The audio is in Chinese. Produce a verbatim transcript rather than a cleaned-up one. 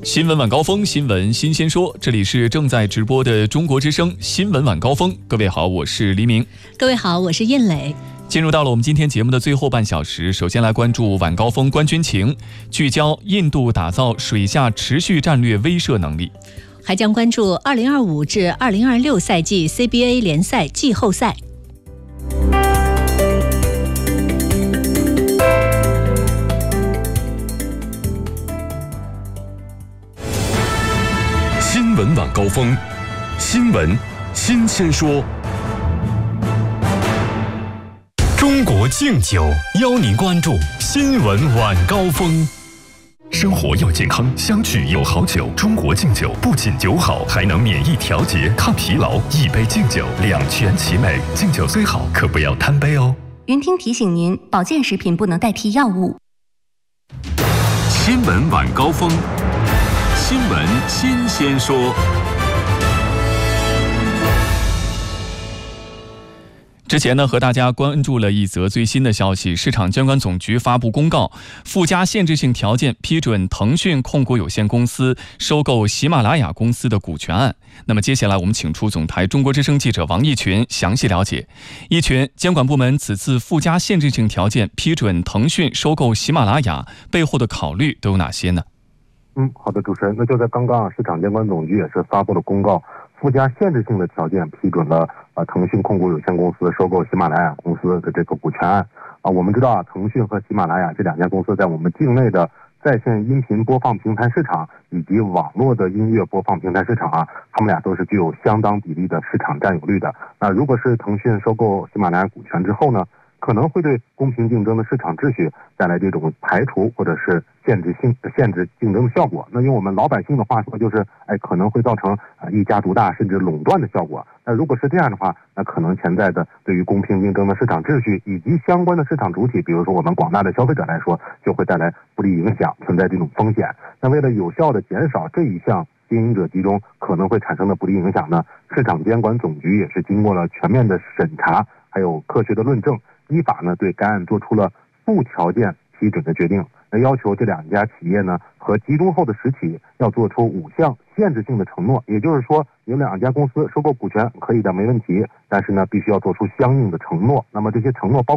新闻晚高峰，新闻新鲜说，这里是正在直播的中国之声新闻晚高峰。各位好，我是黎明。 各位好，我是燕磊。 进入到了我们今天节目的最后半小时，首先来关注晚高峰观军情，聚焦印度打造水下持续战略威慑能力， 还将关注二零二五至二零二六赛季 C B A 联赛季后赛。 新闻晚高峰，新闻新鲜说。中国敬酒邀您关注新闻晚高峰。生活要健康，相聚有好酒。中国敬酒不仅酒好，还能免疫调节、抗疲劳。一杯敬酒，两全其美。敬酒虽好，可不要贪杯哦。 云听提醒您，保健食品不能代替药物。 新闻晚高峰，新闻新鲜说。 之前呢，和大家关注了一则最新的消息，市场监管总局发布公告，附加限制性条件批准腾讯控股有限公司收购喜马拉雅公司的股权案。那么接下来我们请出总台中国之声记者王一群详细了解。一群，监管部门此次附加限制性条件批准腾讯收购喜马拉雅背后的考虑都有哪些呢？ 嗯，好的，主持人，那就在刚刚啊，市场监管总局也是发布了公告，附加限制性的条件批准了啊腾讯控股有限公司收购喜马拉雅公司的这个股权案啊。我们知道啊，腾讯和喜马拉雅这两家公司在我们境内的在线音频播放平台市场以及网络的音乐播放平台市场啊，他们俩都是具有相当比例的市场占有率的。那如果是腾讯收购喜马拉雅股权之后呢，可能会对公平竞争的市场秩序带来这种排除或者是限制性限制竞争的效果。那用我们老百姓的话说，就是哎，可能会造成啊一家独大甚至垄断的效果。那如果是这样的话，那可能潜在的对于公平竞争的市场秩序以及相关的市场主体，比如说我们广大的消费者来说，就会带来不利影响，存在这种风险。那为了有效的减少这一项经营者集中可能会产生的不利影响呢，市场监管总局也是经过了全面的审查，还有科学的论证，依法呢对该案做出了附条件批准的决定。那要求这两家企业呢和集中后的实体要做出五项限制性的承诺，也就是说，有两家公司收购股权可以的，没问题，但是呢必须要做出相应的承诺。那么这些承诺包括